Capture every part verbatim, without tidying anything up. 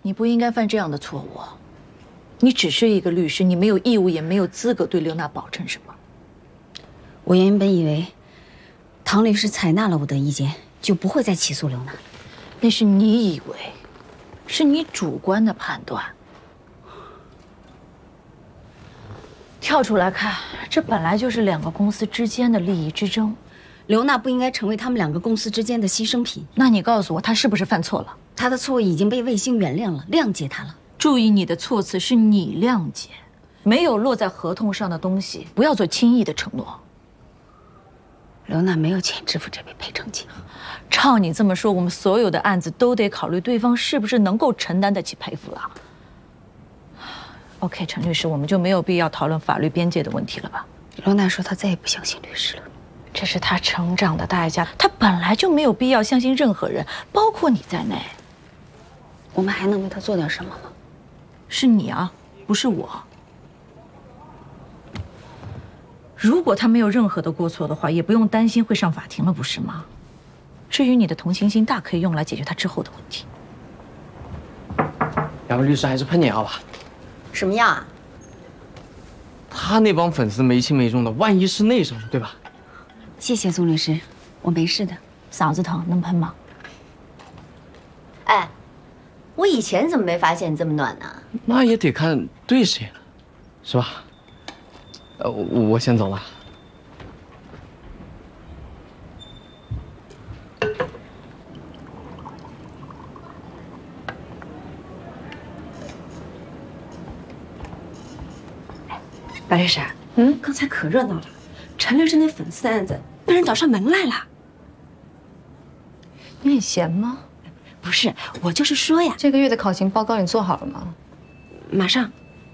你不应该犯这样的错误。你只是一个律师，你没有义务也没有资格对刘娜保证什么。 我原本以为，唐律师采纳了我的意见，就不会再起诉刘娜。 那是你以为，是你主观的判断。跳出来看，这本来就是两个公司之间的利益之争。 刘娜不应该成为他们两个公司之间的牺牲品。 那你告诉我，她是不是犯错了？ 她的错误已经被卫星原谅了，谅解她了。 注意你的措辞，是你谅解，没有落在合同上的东西，不要做轻易的承诺。 刘娜没有钱支付这笔赔偿金。 照你这么说，我们所有的案子都得考虑对方是不是能够承担得起赔付了。OK， 陈律师，我们就没有必要讨论法律边界的问题了吧？ 刘娜说她再也不相信律师了。 这是她成长的代价，她本来就没有必要相信任何人，包括你在内。 我们还能为她做点什么吗？ 是你啊，不是我。如果她没有任何的过错的话，也不用担心会上法庭了，不是吗？至于你的同情心，大可以用来解决她之后的问题。 两位律师还是喷点好吧？ 什么药啊？ 他那帮粉丝没轻没重的，万一是内伤，对吧？ 谢谢宗律师，我没事的。 嗓子疼能喷吗？ 哎，我以前怎么没发现你这么暖呢？ 那也得看对谁了，是吧？呃，我我先走了。 白律师，嗯，刚才可热闹了，陈律师那粉丝案子被人找上门来了。 你很闲吗？ 不是，我就是说呀， 这个月的考勤报告你做好了吗？ 马上。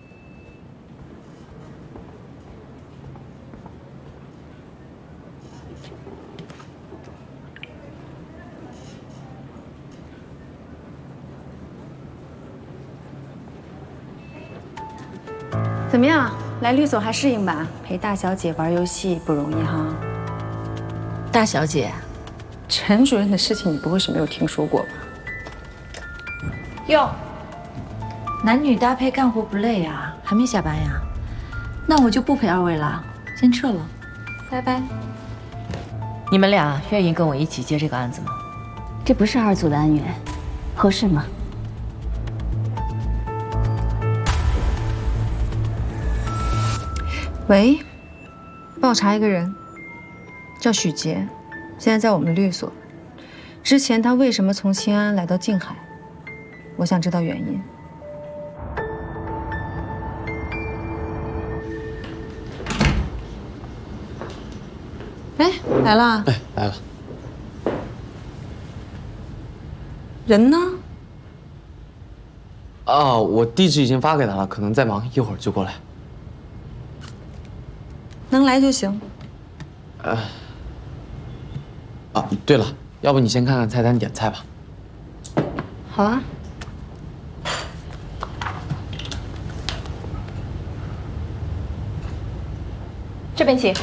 怎么样？来律所还适应吧？陪大小姐玩游戏不容易哈。 大小姐， 陈主任的事情你不会是没有听说过吧？ 哟，男女搭配干活不累呀？还没下班呀？那我就不陪二位了，先撤了， 拜拜。 你们俩愿意跟我一起接这个案子吗？ 这不是二组的案源，合适吗？ 喂，帮我查一个人，叫许杰，现在在我们律所。之前他为什么从新安来到静海？我想知道原因。哎，来了。 哎，来了。 人呢？ 啊，我地址已经发给他了，可能在忙，一会儿就过来。 能来就行。 呃，啊，对了，要不你先看看菜单，点菜吧。 好啊。这边请。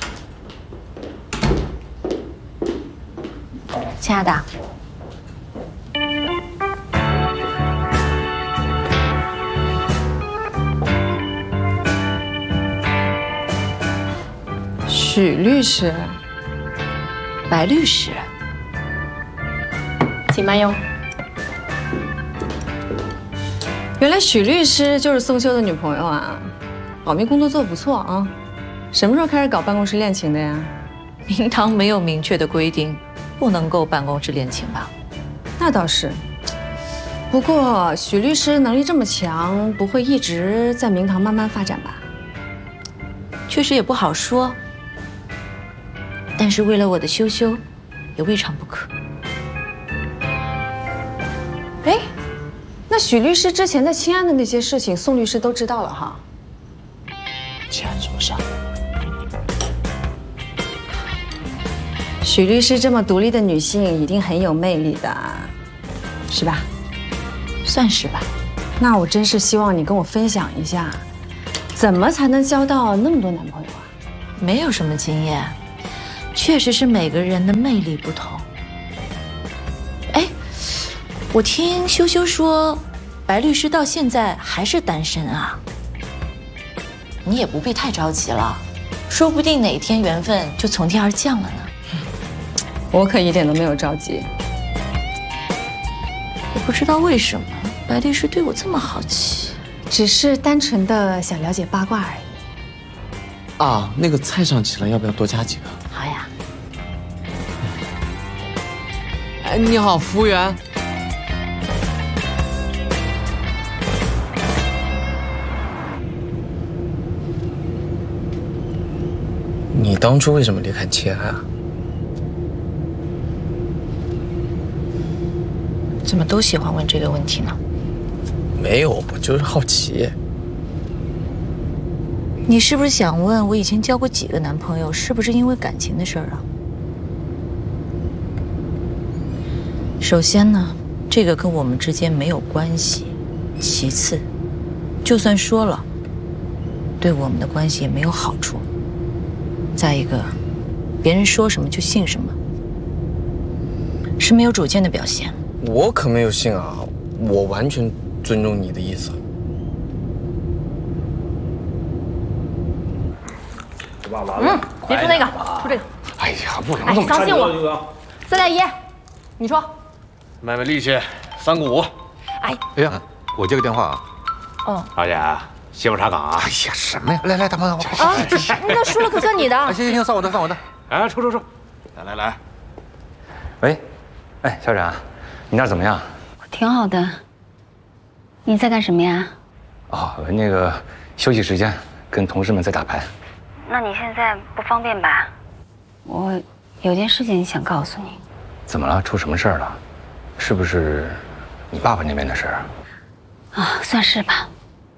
亲爱的。 许律师， 白律师， 请慢用。原来许律师就是宋修的女朋友啊，保密工作做得不错啊。什么时候开始搞办公室恋情的呀？ 明堂没有明确的规定，不能够办公室恋情吧？ 那倒是。不过许律师能力这么强，不会一直在明堂慢慢发展吧？ 确实也不好说。但是为了我的羞羞，也未尝不可。 哎，那许律师之前在清安的那些事情，宋律师都知道了哈。 清安什么事啊？ 许律师这么独立的女性，一定很有魅力的，是吧？ 算是吧。 那我真是希望你跟我分享一下，怎么才能交到那么多男朋友啊？ 没有什么经验。确实是每个人的魅力不同。哎，我听羞羞说， 白律师到现在还是单身啊。你也不必太着急了，说不定哪天缘分就从天而降了呢。 我可一点都没有着急。 也不知道为什么白律师对我这么好奇， 只是单纯的想了解八卦而已。 啊，那个菜上齐了，要不要多加几个？ 好呀。 哎，你好，服务员。你当初为什么离开齐安啊？ 怎么都喜欢问这个问题呢？ 没有，我就是好奇。 你是不是想问我以前交过几个男朋友，是不是因为感情的事儿啊？首先呢，这个跟我们之间没有关系。其次，就算说了，对我们的关系也没有好处。再一个，别人说什么就信什么，是没有主见的表现。 我可没有信啊，我完全尊重你的意思。 嗯，别出那个，出这个。 哎呀，不能哎， 这么相信我。四点一，你说。 卖卖力气，三个五。 哎， 哎呀，我接个电话啊。 哦。 二姐，媳妇查岗啊？ 哎呀，什么呀？来来，大朋友， 啊，那输了可算你的。 行行行，算我的，算我的。 哎，出出出，来来来。 喂，哎，小冉，你那儿怎么样？ 挺好的。你在干什么呀？ 哦，那个休息时间跟同事们在打牌。 那你现在不方便吧？我有件事情想告诉你。 怎么了？出什么事儿了？是不是你爸爸那边的事儿？ 啊，算是吧。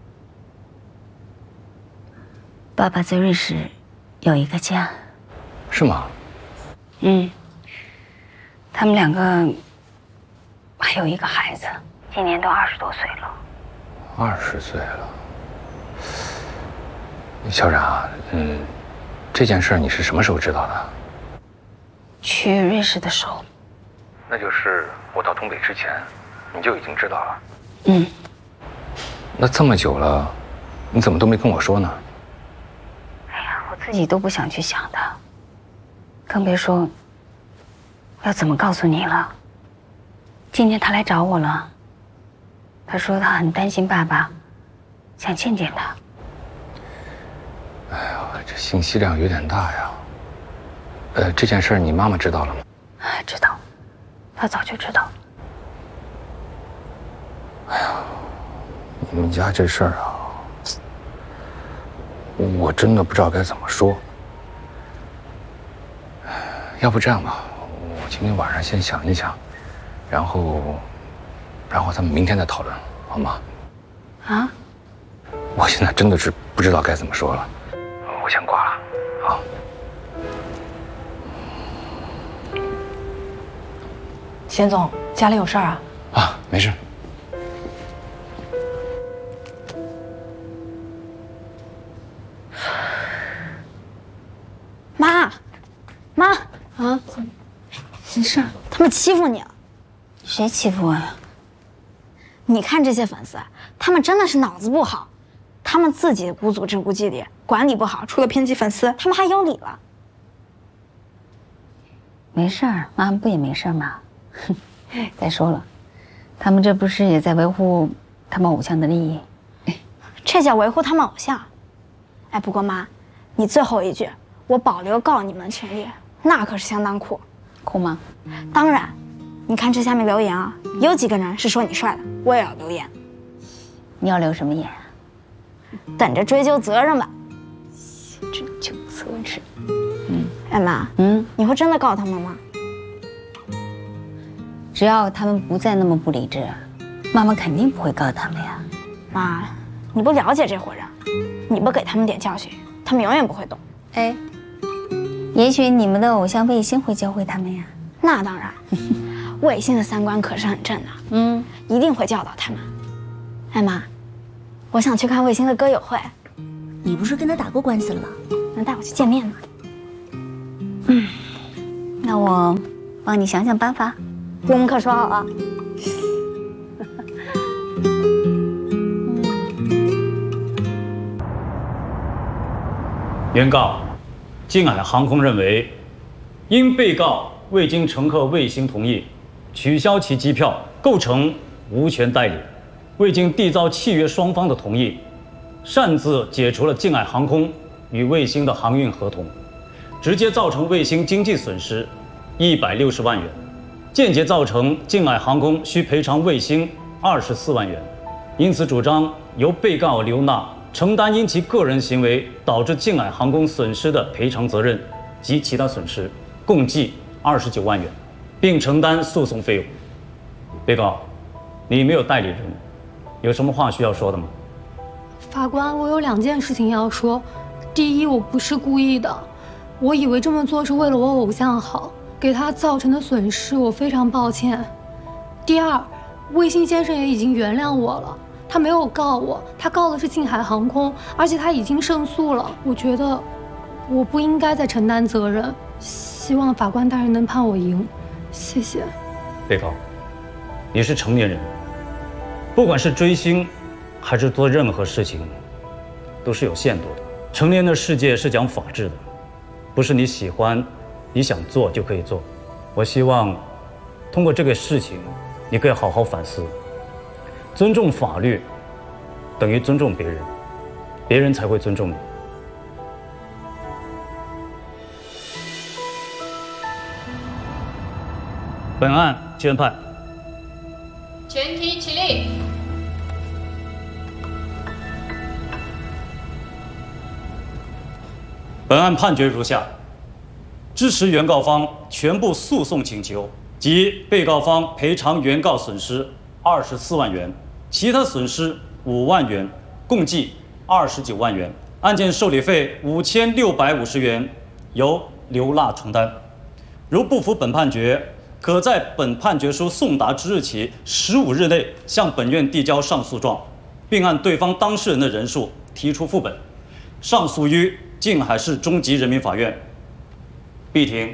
爸爸在瑞士有一个家。 是吗？ 嗯。他们两个还有一个孩子，今年都二十多岁了。 二十岁了。小冉啊，嗯，这件事你是什么时候知道的？ 去瑞士的时候。 那就是我到东北之前，你就已经知道了。 嗯。 那这么久了，你怎么都没跟我说呢？ 哎呀，我自己都不想去想的，更别说要怎么告诉你了。今天他来找我了，他说他很担心爸爸，想见见他。 哎呀，这信息量有点大呀。呃，这件事你妈妈知道了吗？ 哎，知道，他早就知道。 哎呀，你们家这事儿啊，我真的不知道该怎么说。要不这样吧，我今天晚上先想一想，然后，然后咱们明天再讨论，好吗？ 啊？ 我现在真的是不知道该怎么说了，我先挂了，好。 钱总，家里有事儿啊？ 啊，没事。 妈，妈啊，没事。 他们欺负你了。 谁欺负我呀？ 你看这些粉丝，他们真的是脑子不好，他们自己无组织无纪律，管理不好，出了偏激粉丝，他们还有理了。 没事儿，妈妈不也没事儿吗？再说了，他们这不是也在维护他们偶像的利益？ 这叫维护他们偶像？哎，不过妈，你最后一句，我保留告你们的权利，那可是相当酷。 酷吗？ 当然，你看这下面留言啊，有几个人是说你帅的，我也要留言。 你要留什么言啊？ 等着追究责任吧。 追究责任。 嗯，哎妈， 嗯， 你会真的告他们吗？ 只要他们不再那么不理智，妈妈肯定不会告他们呀。 妈，你不了解这伙人，你不给他们点教训，他们永远不会懂。 哎，也许你们的偶像卫星会教会他们呀。 那当然，卫星的三观可是很正的， 嗯， 一定会教导他们。哎妈，我想去看卫星的歌友会。 你不是跟他打过官司了吗？ 能带我去见面吗？ 嗯，那我帮你想想办法。 我们可说好了。 原告静海航空认为，因被告未经乘客卫星同意取消其机票，构成无权代理；未经缔造契约双方的同意，擅自解除了静海航空与卫星的航运合同，直接造成卫星经济损失一百六十万元，间接造成静海航空需赔偿卫星二十四万元。因此，主张由被告刘娜承担因其个人行为导致静海航空损失的赔偿责任及其他损失，共计二十九万元，并承担诉讼费用。被告，你没有代理人，有什么话需要说的吗？ 法官，我有两件事情要说。第一，我不是故意的，我以为这么做是为了我偶像好，给他造成的损失我非常抱歉。第二，卫星先生也已经原谅我了。他没有告我，他告的是静海航空，而且他已经胜诉了。我觉得我不应该再承担责任，希望法官大人能判我赢，谢谢。 被告，你是成年人，不管是追星，还是做任何事情，都是有限度的。成年的世界是讲法治的，不是你喜欢、你想做就可以做。我希望通过这个事情，你可以好好反思。尊重法律，等于尊重别人，别人才会尊重你。本案宣判。 全体起立。 本案判决如下：支持原告方全部诉讼请求及被告方赔偿原告损失二十四万元。其他损失五万元，共计二十九万元。案件受理费五千六百五十元，由刘娜承担。如不服本判决，可在本判决书送达之日起十五日内向本院递交上诉状，并按对方当事人的人数提出副本，上诉于静海市中级人民法院。闭庭。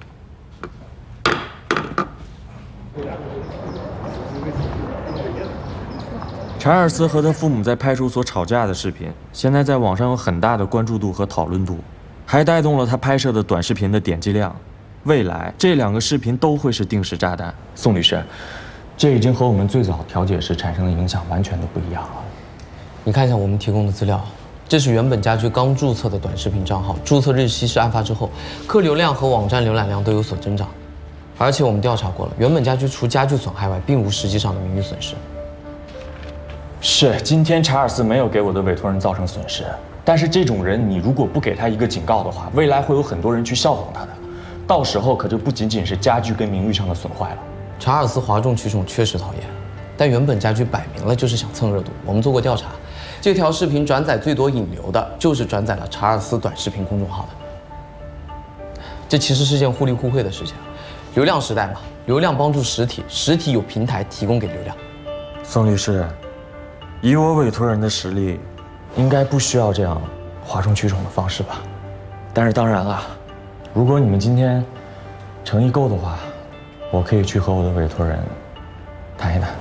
查尔斯和他父母在派出所吵架的视频，现在在网上有很大的关注度和讨论度，还带动了他拍摄的短视频的点击量。未来这两个视频都会是定时炸弹。 宋律师，这已经和我们最早调解时产生的影响完全都不一样了。 你看一下我们提供的资料，这是原本家居刚注册的短视频账号，注册日期是案发之后，客流量和网站浏览量都有所增长。而且我们调查过了，原本家居除家具损害外，并无实际上的名誉损失。 是，今天查尔斯没有给我的委托人造成损失，但是这种人，你如果不给他一个警告的话，未来会有很多人去效仿他的，到时候可就不仅仅是家居跟名誉上的损坏了。 查尔斯哗众取宠确实讨厌，但原本家居摆明了就是想蹭热度。我们做过调查，这条视频转载最多引流的就是转载了查尔斯短视频公众号的。这其实是件互利互惠的事情，流量时代嘛，流量帮助实体，实体有平台提供给流量。 宋律师，以我委托人的实力， 应该不需要这样哗众取宠的方式吧？但是当然了，如果你们今天诚意够的话，我可以去和我的委托人谈一谈。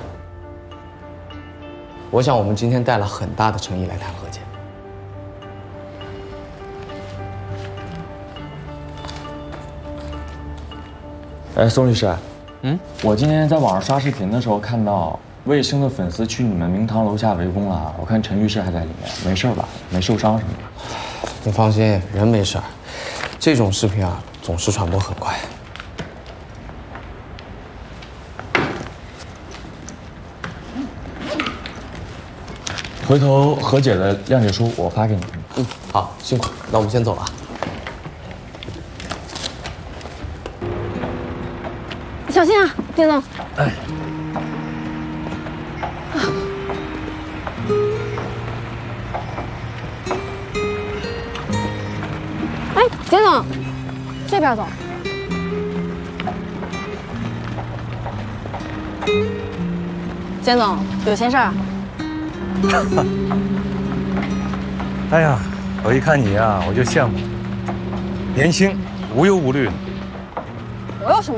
我想我们今天带了很大的诚意来谈和解。 哎，宋律师，嗯，我今天在网上刷视频的时候看到卫星的粉丝去你们明堂楼下围攻了，我看陈律师还在里面，没事吧？没受伤什么的？ 你放心，人没事儿。这种视频啊，总是传播很快。 回头和解的谅解书我发给你。 嗯，好，辛苦，那我们先走了啊。 小心啊，丁总。 哎。 哎，简总，这边走。简总，有心事儿？ 哎呀，我一看你呀，我就羡慕，年轻，无忧无虑。 我有什么